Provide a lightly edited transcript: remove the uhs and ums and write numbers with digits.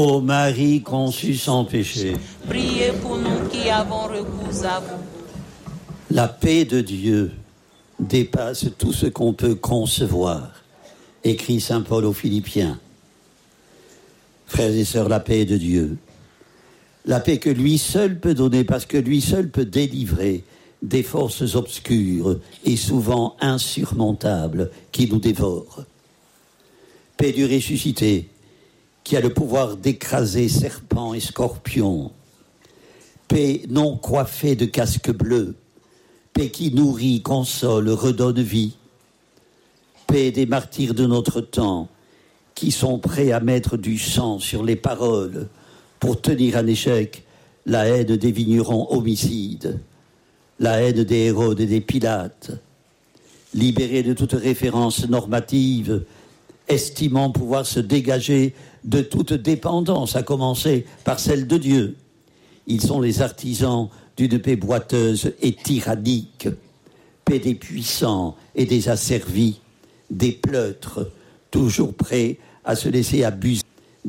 Ô Marie conçue sans péché, Priez pour nous qui avons recours à vous. la paix de Dieu dépasse tout ce qu'on peut concevoir, écrit saint Paul aux Philippiens. Frères et sœurs, la paix de Dieu, la paix que lui seul peut donner, parce que lui seul peut délivrer des forces obscures et souvent insurmontables qui nous dévorent. Paix du ressuscité, qui a le pouvoir d'écraser serpents et scorpions. Paix non coiffée de casque bleu. Paix qui nourrit, console, redonne vie. Paix des martyrs de notre temps, qui sont prêts à mettre du sang sur les paroles pour tenir en échec la haine des vignerons homicides, la haine des Hérodes et des Pilates, libérés de toute référence normative, estimant pouvoir se dégager de toute dépendance, à commencer par celle de Dieu. Ils sont les artisans d'une paix boiteuse et tyrannique, paix des puissants et des asservis, des pleutres, toujours prêts à se laisser abuser.